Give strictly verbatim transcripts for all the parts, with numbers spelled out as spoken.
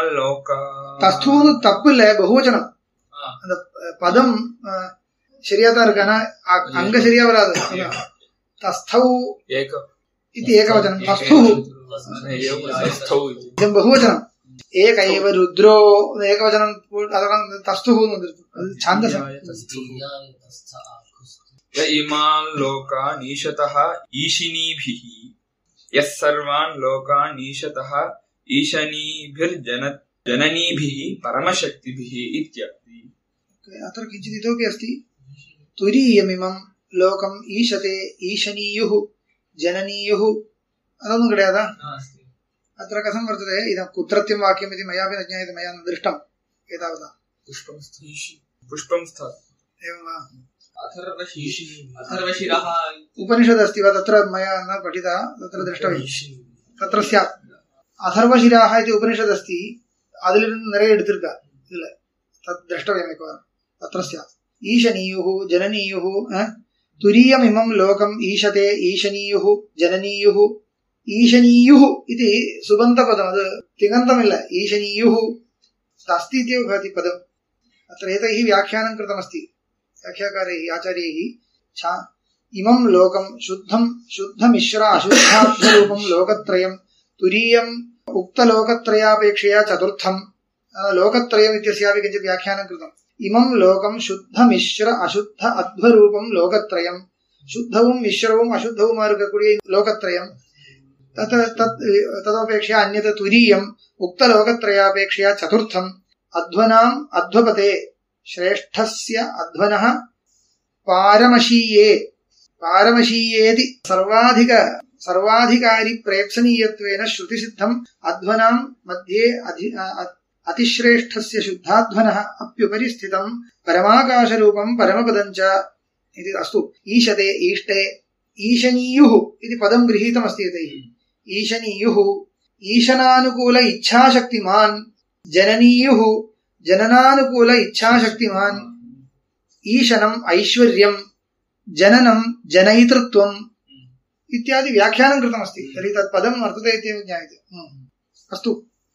loka. தஸ்தூன்னு தப்பு இல்ல, பகுவச்சனம். அந்த பதம் சரியா தான் இருக்கானா, அங்க சரியா வராது. தஸ்தௌ இது ஏகவச்சனம், தஸ்து இது பகுவச்சனம். ஏக ஏவ ருத்ரோ ஏகவச்சனம், அதெல்லாம் தஸ்துன்னு வந்துருக்கு. அது சாந்தசம். இமான் லோகா நீஷதஹ ஈஷினீபிஹி யஸ் சர்வான் லோகா நீஷதஹ ஈஷனீபிர் ஜன ஜனனீபிஹி பரமசக்திபிஹி இத்யர்த்தி. अत्र किञ्चित् इतोपि अस्ति. तुरीयमिमं लोकम् ईशते ईशनीयुः जननीयुः अदनु कडेयादा अत्र कथं वर्तते. इदं कुत्रत्यं वाक्यम् इति मयापि न ज्ञायते, मया न दृष्टम् एतावता. पुष्पं पुष्पं स्था एवं वा. अथर्वशिरः उपनिषद् अस्ति वा तत्र मया न पठितः, तत्र द्रष्टव्यं. तत्र स्यात् अथर्वशिराः इति उपनिषद् अस्ति, அதிலிருந்து நிறைய எடுத்திருக்கா. இதுல தத் द्रष्टव्यम् एकवारं. तत्र स्यात् ईशनीयुः जननीयुः. तुरीयमिमं लोकम् ईशते ईशनीयुः जननीयुः. ईशनीयुः इति सुबन्तपदम्, अद् तिङन्तमिल्ल. ईशनीयुः अस्ति इत्येव भवति पदम्. अत्र एतैः व्याख्यानं कृतमस्ति व्याख्याकारैः आचार्यैः. छा इमं लोकं शुद्धं शुद्धमिश्र अशुद्धार्थरूपं लोकत्रयं तुरीयम् उक्तलोकत्रयापेक्षया चतुर्थं. लोकत्रयम् इत्यस्यापि किञ्चित् व्याख्यानं कृतम्. इमं लोकं शुद्धमिश्र अशुद्ध अध्वरूपं लोकत्रयं. शुद्धवुं मिश्रवुं अशुद्धवुं இருக்கக்கூடிய लोकत्रयं. तत् तत् तदपेक्षया अन्यत् तुरीयम् उक्तलोकत्रयापेक्षया चतुर्थम्. अध्वनाम् अध्वपते श्रेष्ठस्य अध्वनः पारमशीये पारमशीयेति सर्वाधिक सर्वाधिकारी प्रेप्सनीयत्वेन श्रुतिसिद्धम् अध्वनाम् मध्ये अधि अतिश्रेष्ठस्य शुद्धाध्वनः अप्युपरि स्थितं परमाकाशरूपं परमपदं च इति. अस्तु ईशते ईष्टे ईशनीयुः इति पदं गृहीतमस्ति यतैः. ईशनीयुः ईशनानुकूल इच्छाशक्तिमान्. जननीयुः जननानुकूल इच्छाशक्तिमान्. ईशनम् ऐश्वर्यं जननं जनयितृत्वम् इत्यादि व्याख्यानं कृतमस्ति. तर्हि तत् पदं वर्तते इत्येव ज्ञायते. अस्तु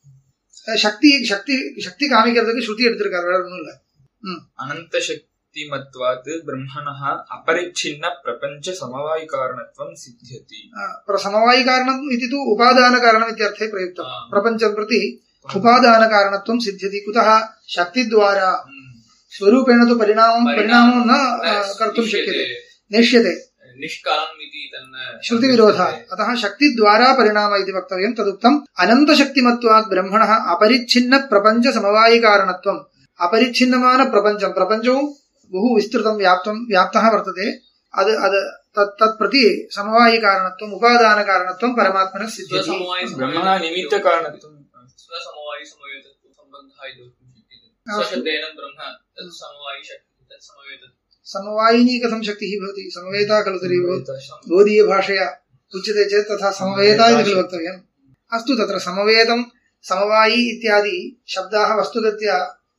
शक्ति शक्ति शक्ति कामिக்கிறதுக்கு ஸ்ருதி எடுத்துர்க்கார், வேற ஒண்ணும் இல்ல. அனந்த சக்திமத்வாத் பிரம்மணஹ அபரிச்சின்ன பிரபஞ்ச சமவாயி காரணத்வம் சித்யதி. சமவாயி காரணம் इति तु उपादान कारणम् इत्यर्थे प्रयुक्तम्. प्रपञ्चं प्रति उपादान कारणत्वं सिद्ध्यति. कुतः? शक्ति द्वारा. स्वरूपेण तु परिणामं परिणामं न कर्तुं शक्यते, नेष्यते. निष्कामम् इति तन्न श्रुति विरोधः. अतः शक्ति द्वारा परिणाम इति वक्तव्यं. तदुक्तम् अनन्त शक्तिमत्वात् ब्रह्मणः अपरिच्छिन्न प्रपञ्च समवायि कारणत्वम्. अपरिच्छिन्नमान प्रपञ्चं प्रपञ्चौ बहु विस्तृतं व्याप्तं व्याप्तः वर्तते. अद् अद् तत् तत् प्रति समवायि कारणत्वम् उपादान कारणत्वं परमात्मनः सिद्ध्यति. ब्रह्मणः निमित्त कारणत्वं स्वसमवायि समवेतत्वं सम्बन्धः इति वक्तुं शक्यते. स्वशब्देन ब्रह्म तत् समवायि शक्ति तत् समवेतत्. समवायिनी कथं शक्तिः भवति? समवेता खलु तर्हि बोधीय भाषया उच्यते चेत् तथा समवेता इति खलु वक्तव्यम्. अस्तु तत्र समवेतं समवायि इत्यादि शब्दाः वस्तुगत्या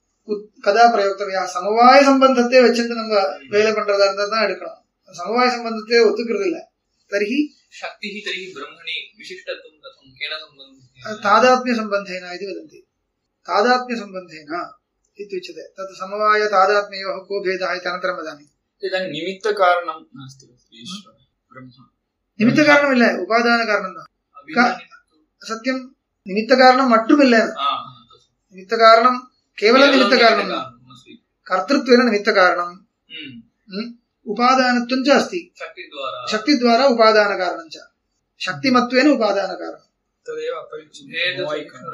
कदा प्रयोक्तव्याः? समवाय सम्बन्धत्ते वच्चन्नु नम्म वेले पण्णरदार्थ தான் எடுக்கணும். समवाय सम्बन्धत्ते ஒத்துக்கிறதில்ல. तर्हि शक्तिः तर्हि ब्रह्मणि विशिष्टत्वं कथं केन सम्बन्धेन? तादात्म्य सम्बन्धेन इति वदन्ति. तादात्म्य सम्बन्धेन इत्युच्यते. तत् समवाय तादात्म्ययोः को भेदः इति अनन्तरं वदामि. इदानीं निमित्त कारणं नास्ति ईश्वर ब्रह्म. निमित्त कारणम् इल्ल, उपादान कारणं தான். सत्यं निमित्त कारणं मट्टुम् इल्ल. निमित्त कारणं केवलं निमित्त कारणं न, कर्तृत्वेन निमित्त कारणं उपादानत्वं च अस्ति. शक्ति द्वारा उपादान कारणं च शक्तिमत्वेन उपादान कारणं. तदेव अपरिच्छिन्न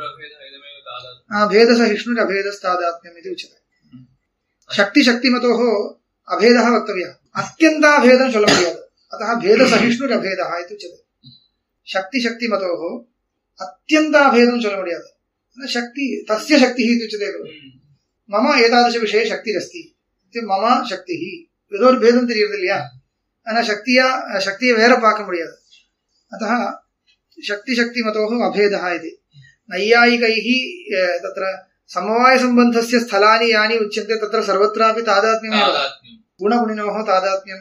भेदसहिष्णुरभेदस्तादात्म्यम् इति उच्यते. शक्ति शक्तिमतोः अभेदः वक्तव्यः. अत्यन्ताभेदं சொல்ல முடியாது. अतः भेदसहिष्णुरभेदः इति उच्यते. शक्ति शक्तिमतोः अत्यन्ताभेदं சொல்ல முடியாது. शक्ति तस्य शक्तिः इति उच्यते खलु. मम एतादृशविषये शक्तिरस्ति इति मम शक्तिः. ஏதோர் பேதம் தெரியுது இல்லையா? ஆனா சக்தியா சக்தியை வேற பார்க்க முடியாது. अतः शक्ति शक्तिमतोः अभेदः इति. नैयायिकैः तत्र समवायसम्बन्धस्य स्थलानि यानि उच्यन्ते तत्र सर्वत्रापि तादात्म्यमेव. गुणगुणिनोः तादात्म्यं,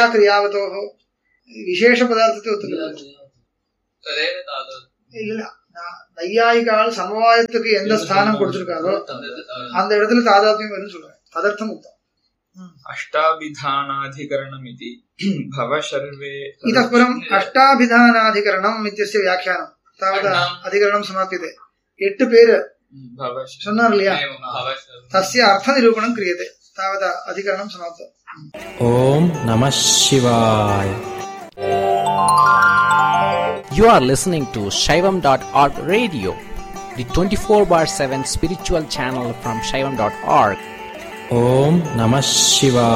क्रियाक्रियावतोः विशेषपदार्थते उत्तरम्. तदेव तादात्म्यम्. ಇಲ್ಲ நையாயிகால் சமவாயத்துக்கு எந்த ஸ்தானம் கொடுத்திருக்காரோ அந்த இடத்துல தாதாத்மியம் வரும்னு சொல்றேன். ததர்த்தம் உத்தம். அஷ்டாபிதானாதிகரணம் இது பவ சர்வே इतः परम् अष्टाभिधानाधिकरणम् इत्यस्य व्याख्यानं तावत् अधिकरणं समाप्यते. எட்டு பேர் சொன்னார் இல்லையா, தஸ்ய அர்த்த நிரூபணம் கிரியते. तावत् अधिकरणं समाप्तम्. ஓம் நமः சிவாய. You are listening to Shaivam dot org radio, the twenty-four bar seven spiritual channel from Shaivam dot org. Om Namah Shivaya.